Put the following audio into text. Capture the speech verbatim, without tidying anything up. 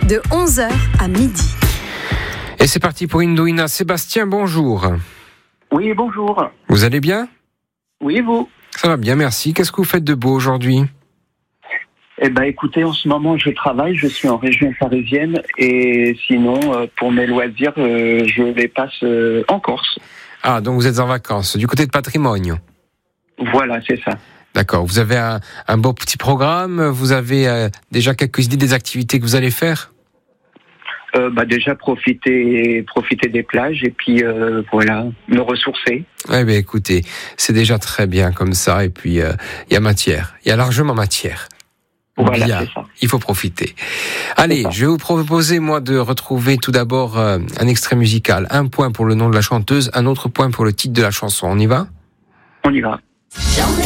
de onze heures à midi. Et c'est parti pour Indouina. Sébastien, bonjour. Oui, bonjour. Vous allez bien ? Oui, vous ? Ça va bien, merci. Qu'est-ce que vous faites de beau aujourd'hui ? Eh ben, écoutez, en ce moment, je travaille, je suis en région parisienne et sinon, euh, pour mes loisirs, euh, je les passe euh, en Corse. Ah, donc vous êtes en vacances, du côté de Patrimoine. Voilà, c'est ça. D'accord. Vous avez un, un beau petit programme. Vous avez euh, déjà quelques idées des activités que vous allez faire ? Euh, bah déjà profiter, profiter des plages et puis euh, voilà, me ressourcer. Eh bien, écoutez, c'est déjà très bien comme ça. Et puis, il euh, y a matière. Il y a largement matière. Voilà, Bien. c'est ça. Il faut profiter. Allez, je vais vous proposer, moi, de retrouver tout d'abord euh, un extrait musical. Un point pour le nom de la chanteuse, un autre point pour le titre de la chanson. On y va ? On y va.